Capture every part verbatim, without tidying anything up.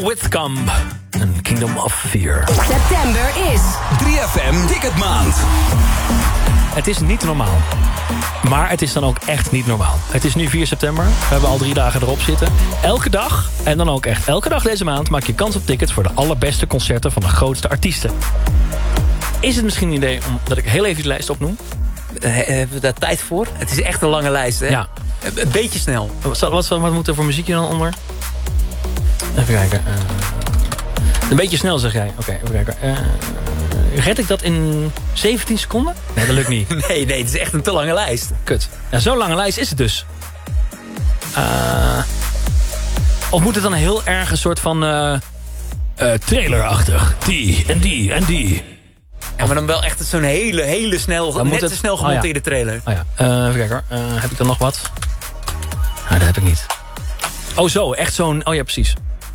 Whitcomb en Kingdom of Fear. September is drie F M Ticketmaand. Het is niet normaal. Maar het is dan ook echt niet normaal. Het is nu vier september. We hebben al drie dagen erop zitten. Elke dag, en dan ook echt elke dag deze maand, maak je kans op tickets voor de allerbeste concerten van de grootste artiesten. Is het misschien een idee om dat ik heel even die lijst opnoem? Uh, hebben we daar tijd voor? Het is echt een lange lijst, hè? Ja. Een beetje snel. Wat, wat, wat moet er voor muziekje dan onder? Even kijken. Uh, een beetje snel, zeg jij. Oké, okay, even kijken. Uh, red ik dat in zeventien seconden? Nee, dat lukt niet. nee, nee, het is echt een te lange lijst. Kut. Ja, zo'n lange lijst is het dus. Uh, of moet het dan heel erg een soort van uh, uh, trailerachtig? Die en die en die. Ja, maar dan wel echt zo'n hele, hele snel, dan net het... te snel gemonteerde oh, ja. trailer. Oh, ja. uh, even kijken hoor. Uh, heb ik dan nog wat? Nou, dat heb ik niet. Oh zo, echt zo'n... Oh ja, precies.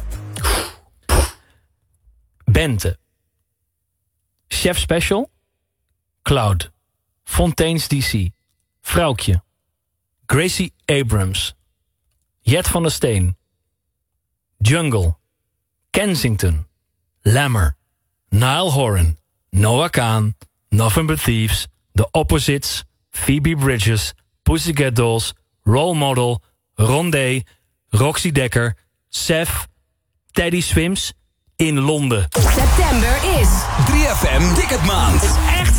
Bente. Chef Special. Cloud. Fontaine's D C. Vrouwtje. Gracie Abrams. Jet van der Steen. Jungle. Kensington. Lammer. Niall Horan. Noah Kahan. Nothing But Thieves. The Opposites. Phoebe Bridgers. Pussycat Dolls. Role Model. Rondé. Roxy Dekker. Sef. Teddy Swims. In Londen. September is drie F M Ticketmaand. Echt?